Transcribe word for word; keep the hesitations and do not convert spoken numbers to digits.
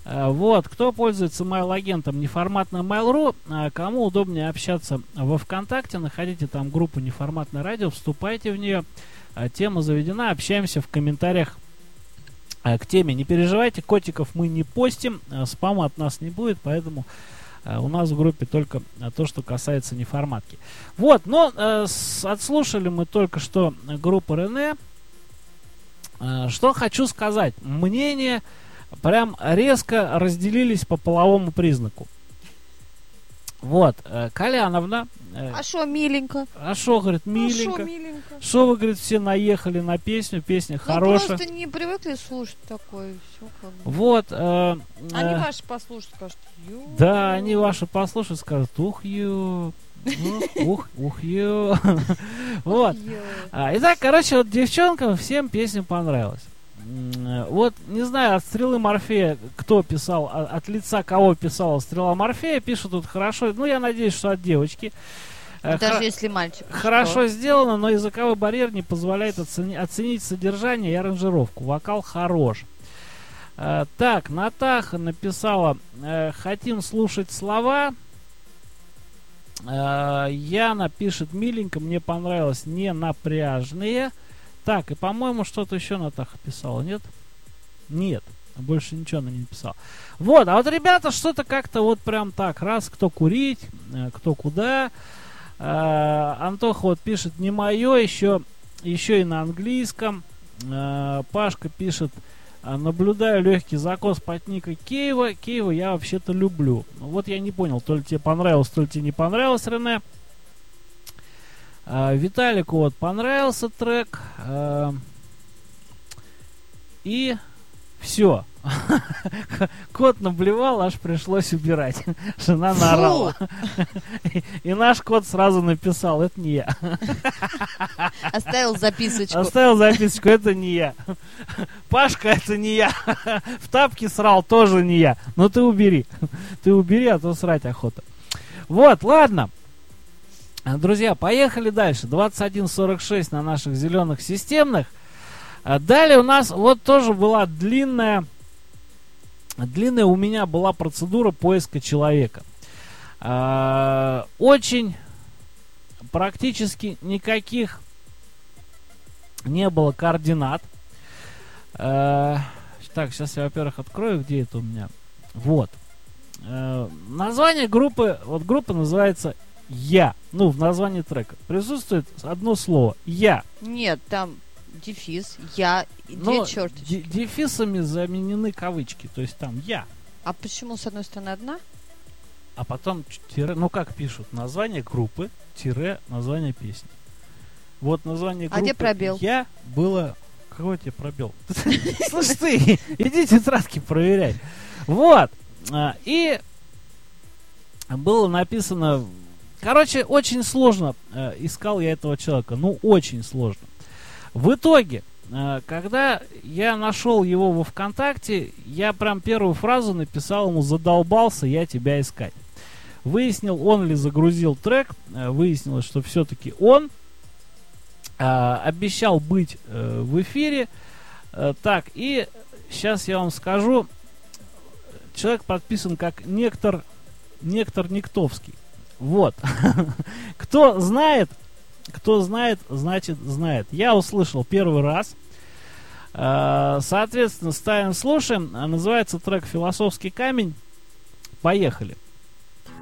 Вот, кто пользуется mail-агентом неформатным Mail.ru, кому удобнее общаться во ВКонтакте, находите там группу «Неформатное радио», вступайте в нее, тема заведена, общаемся в комментариях к теме. Не переживайте, котиков мы не постим, спама от нас не будет, поэтому у нас в группе только то, что касается неформатки. Вот, но э, с, отслушали мы только что группу Рене. Э, что хочу сказать. Мнения прям резко разделились по половому признаку. Вот, э, Коляновна. Э, а шо, миленько? А шо, говорит, миленько? А шо, миленько? Шо вы, говорит, все наехали на песню, песня ну, хорошая. просто не привыкли слушать такое, все как бы. Вот. Э, они э, ваши послушают, скажут, ю. Да, они ваши послушают, скажут, ух, ю. Ух, ух, ю. Вот. Итак, короче, вот девчонкам всем песня понравилась. Вот, не знаю, от «Стрелы Морфея» кто писал, от лица кого писала «Стрела Морфея», пишут тут хорошо. Ну, я надеюсь, что от девочки. Даже Хор- если мальчик. Хорошо что? Сделано, но языковой барьер не позволяет оцени- оценить содержание и аранжировку. Вокал хорош. А, так, Натаха написала: хотим слушать слова. А, Яна пишет: миленько, мне понравилось, не напряжные. Так, и, по-моему, что-то еще Натаха писала, нет? Нет, больше ничего она не написала. Вот, а вот ребята что-то как-то вот прям так, раз, кто курить, кто куда. А, Антоха вот пишет: не мое, еще, еще и на английском. А, Пашка пишет: наблюдаю легкий закос под никой Кейва. Кейва я вообще-то люблю. Вот я не понял, то ли тебе понравилось, то ли тебе не понравилось, Рене. А, Виталику вот понравился трек. А, и все. Кот наблевал, аж пришлось убирать. Жена наорала. И, и наш кот сразу написал: это не я. Оставил записочку. Оставил записочку: это не я. Пашка, это не я. В тапки срал, тоже не я. Но ты убери. Ты убери, а то срать охота. Вот, ладно. Друзья, поехали дальше. двадцать один сорок шесть на наших зеленых системных. Далее у нас вот тоже была длинная, длинная у меня была процедура поиска человека. Очень практически никаких не было координат. Так, сейчас я, во-первых, открою, где это у меня. Вот. Название группы, вот группа называется «Я». Ну, в названии трека присутствует одно слово «Я». Нет, там дефис, «Я» и Но две черточки. Д- дефисами заменены кавычки, то есть там «Я». А почему с одной стороны одна? А потом тире, ну как пишут, название группы, тире, название песни. Вот название группы А где пробел? «Я» было... Какой тебе пробел? Слушай ты, иди тетрадки проверяй. Вот. И было написано... Короче, очень сложно э, искал я этого человека. Ну, очень сложно. В итоге, э, когда я нашел его во ВКонтакте, я прям первую фразу написал ему: задолбался я тебя искать. Выяснил, он ли загрузил трек. Э, выяснилось, что все-таки он. Э, обещал быть э, в эфире. Э, так, и сейчас я вам скажу. Человек подписан как Нектор, Нектор Никтовский. Вот. Кто знает, кто знает, значит знает. Я услышал первый раз. Соответственно, ставим, слушаем. Называется трек «Философский камень». Поехали.